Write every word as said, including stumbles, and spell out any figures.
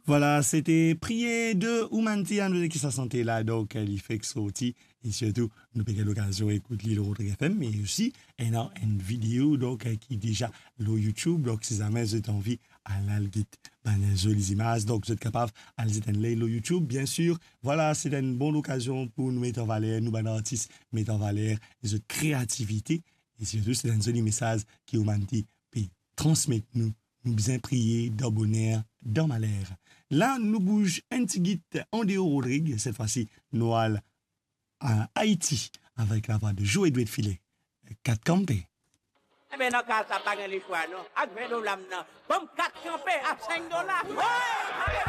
Voilà, c'était prier de Oumantia, nous qui sa santé là, donc il fait que sorti. Et surtout, nous avons l'occasion d'écouter le Rodrigue F M, mais aussi, il y a une vidéo donc, qui est déjà sur YouTube. Donc, si jamais vous avez envie, à l'alguer des jolies images, donc vous êtes capable d'aller sur YouTube, bien sûr. Voilà, c'est une bonne occasion pour nous mettre en valeur, nous, les artistes, mettre en valeur notre créativité. Et surtout, c'est un joli message qui Oumanti peut transmettre nous, nous bien prier dans bonheur, dans malheur. Là, nous bouge un petit guide en dehors Rodrigue, cette fois-ci, nous allons à Haïti avec la voix de Joe Edouard Filet. quatre campés. Eh bien, dans le cas, ça n'a pas de choix, non? Avec vingt dollars, non. Comme quatre campés à cinq dollars. Ouais!